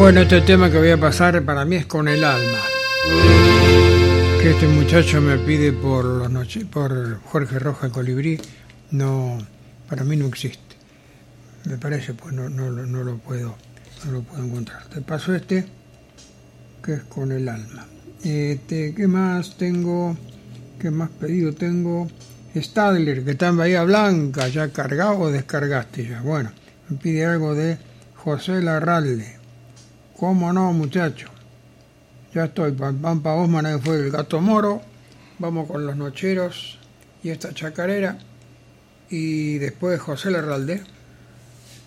Bueno, este tema que voy a pasar para mí es Con el alma, que este muchacho me pide por Jorge Rojas Colibrí. No, para mí no existe, me parece, pues no lo puedo encontrar. Te paso este, que es Con el alma. ¿Qué más tengo? ¿Qué más pedido tengo? Stadler, que está en Bahía Blanca, ¿ya cargado o descargaste ya? Bueno, me pide algo de José Larralde. ¿Cómo no, muchacho? Ya estoy. Pampa Osman, que fue el Gato Moro. Vamos con Los Nocheros y esta chacarera. Y después José Larralde.